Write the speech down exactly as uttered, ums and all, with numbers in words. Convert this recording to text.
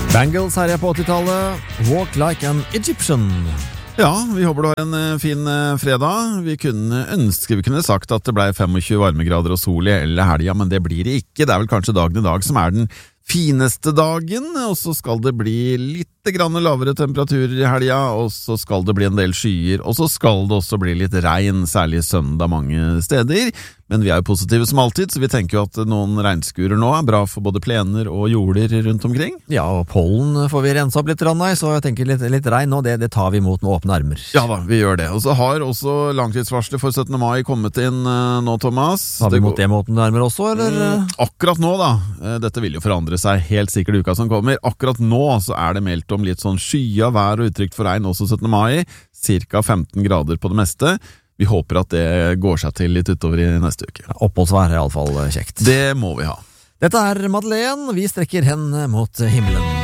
Bangles her på åttitallet. Walk like an Egyptian. Ja, vi håper du har en eh, fin eh, fredag. Vi kunne ønske vi kunne sagt at det ble tjuefem varmegrader og sol i hele helga, men det blir det ikke. Det er vel kanskje dagen i dag som er den fineste dagen, og så skal det bli litt grann lavere temperaturer i helga, og så skal det bli en del skyer, og så skal det også bli litt regn, særlig søndag mange steder. Men vi er jo positive som alltid, så vi tenker jo at noen regnskurer nå er bra for både plener og jorder rundt omkring. Ja, og pollen får vi rense opp litt, Rannai, så jeg tenker litt, litt regn nå, det, det tar vi imot med åpne armer. Ja da, vi gjør det. Og så har også langtidsvarslet for syttende mai kommet inn uh, nå, Thomas. Har vi det mot det med åpne armer også, eller? Mm, akkurat nå da, uh, dette vil jo forandre seg helt sikkert uka som kommer. Akkurat nå så er det meldt om litt sånn skya vær og utrygt for regn også syttende mai, cirka femten grader på det meste. Vi håper at det går seg til litt utover i neste uke. Ja, oppholdsvær er i alle fall kjekt. Det må vi ha. Dette er Madeleine, vi strekker hendene mot himmelen.